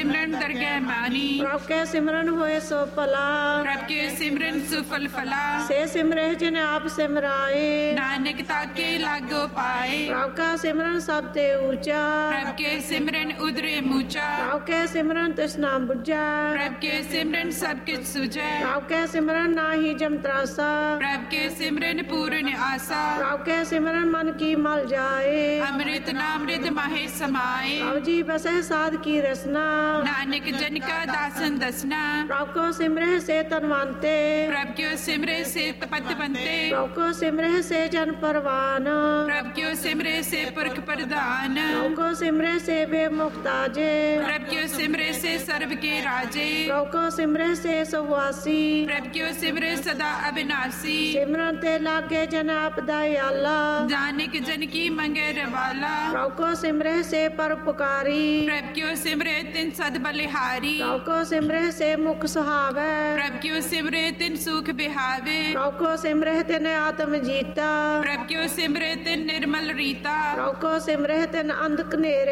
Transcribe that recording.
सिमरन दरगह मानी। प्रभ के सिमरन होए सो भला, प्रभ के सिमरन सुफल फला। से सिमरे जिन आप सिमराए, नानक ताके लागो पाए। प्रभ का सिमरन सब ते ऊंचा, प्रभ के सिमरन उदरे मूचा। प्रभ के सिमरन तृष्णा बुझा, प्रभ के सिमरन सब किछ सुझै। प्रभ के सिमरन नाही जम त्रासा, प्रभ के सिमरन पूर्ण आशा। प्रभ के सिमरन मन की मल जाए, अमृत नामृत माहे समाए। प्रभ जी बसे साध की रसना, नानक जन का दासन दसना। प्रभ को सिमरे से तनवंते, प्रभ क्यों सिमरे से तपत बनते। प्रभ को सिमरे से जन परवान, प्रभ क्यों सिमरे से पुरख प्रधान। प्रभ को सिमरे से वे मुक्ताजे, प्रभ क्यों सिमरे से सर्व के राजे। प्रभ को सिमरे से सुवासी, प्रभ क्यों सिमरे सदा अविनाशी। सिमरन ते लागे जन आप दयाला, नानक जन की मंगे रवाला। प्रभ को सिमरे से परोपकारी, प्रभ क्यों सिमरे तिन सद बलिहारी। प्रभ को सिमरे से मुख सुहावे, प्रभ क्यों सिमरे तिन सुख बिहावे। प्रभ को सिमरे तिन आत्म जीता, प्रभ क्यों सिमरे तिन निर्मल रीता। प्रभ को सिमरे तिन अंधक नेरे,